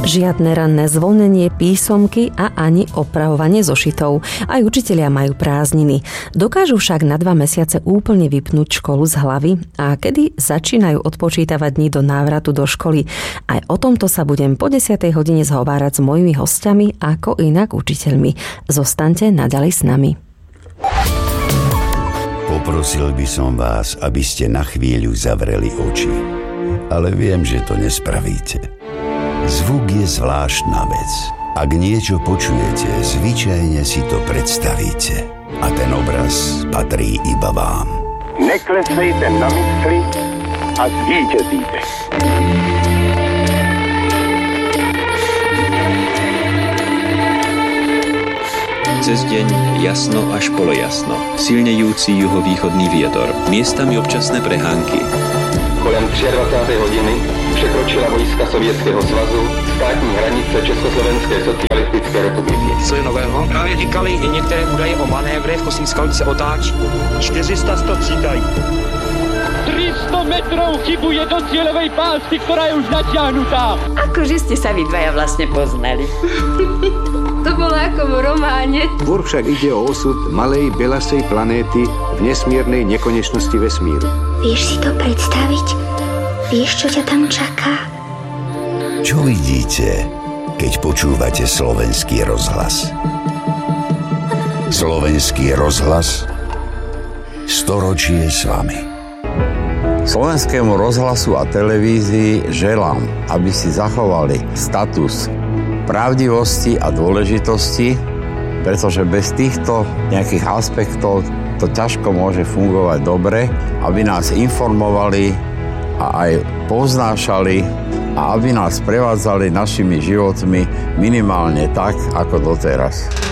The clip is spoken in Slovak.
Žiadne ranné zvolnenie písomky a ani opravovanie zošitov. Aj učitelia majú prázdniny. Dokážu však na 2 mesiace úplne vypnúť školu z hlavy a kedy začínajú odpočítavať dní do návratu do školy. Aj o tomto sa budem po 10. hodine zhovárať s mojimi hostiami, ako inak učiteľmi. Zostaňte naďalej s nami. Poprosil by som vás, aby ste na chvíľu zavreli oči. Ale viem, že to nespravíte. Zvuk je zvláštna vec. Ak niečo počujete, zvyčajne si to predstavíte. A ten obraz patrí iba vám. Neklesejte na mysli a zvíťazíte. Cez deň jasno až polojasno. Silnejúci juhovýchodný vietor. Miestami občasné prehánky. Kolem 23. hodiny překročila vojska Sovětského svazu státní hranice Československé socialistické republiky. Co je nového? Právě říkali i některé údaje o manévry, v Kosínskali se otáčí. 400 střídají. 300 metrov chybuje do cieľovej pásky, ktorá je už natiahnutá. Akože ste sa vy dvaja vlastne poznali. To bolo ako v románe. Tvor však ide o osud malej belasej planéty v nesmiernej nekonečnosti vesmíru. Vieš si to predstaviť? Vieš, čo ťa tam čaká? Čo vidíte, keď počúvate Slovenský rozhlas? Slovenský rozhlas? Storočie s vami. Slovenskému rozhlasu a televízii želám, aby si zachovali status pravdivosti a dôležitosti, pretože bez týchto nejakých aspektov to ťažko môže fungovať dobre, aby nás informovali a aj povznášali a aby nás prevádzali našimi životmi minimálne tak, ako doteraz.